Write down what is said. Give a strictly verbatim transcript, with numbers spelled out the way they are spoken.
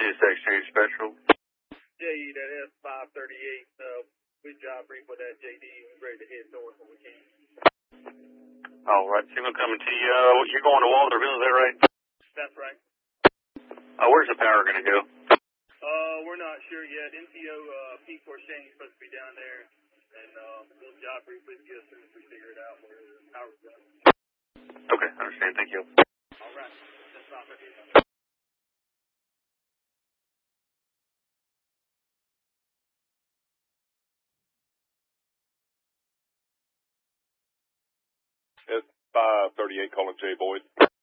this Exchange Special. J E, that S five thirty-eight, uh, we job brief with that J D. We're ready to head north when we can. All right, signal coming to you. Uh, you're going to Walterville, is that right? That's right. Uh, where's the power going to go? Uh, we're not sure yet. N P O, uh, Pete Corshane's supposed to be down there, and, um, we'll job brief with you as soon as we figure it out where the power's going. Okay, I understand. Thank you. All right. That's not for you. S five thirty-eight calling Jay Boyd.